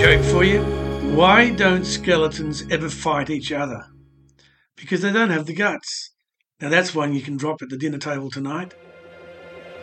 joke for you. Why don't skeletons ever fight each other? Because they don't have the guts. Now that's one you can drop at the dinner table tonight.